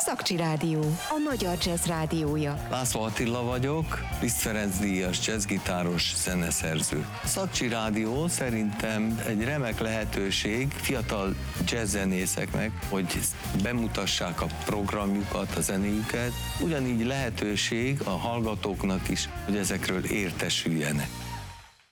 Szakcsi Rádió, a magyar jazz rádiója. László Attila vagyok, Liszt Ferenc díjas jazzgitáros, zeneszerző. A Szakcsi Rádió szerintem egy remek lehetőség fiatal jazzzenészeknek, hogy bemutassák a programjukat, a zenéjüket. Ugyanígy lehetőség a hallgatóknak is, hogy ezekről értesüljenek.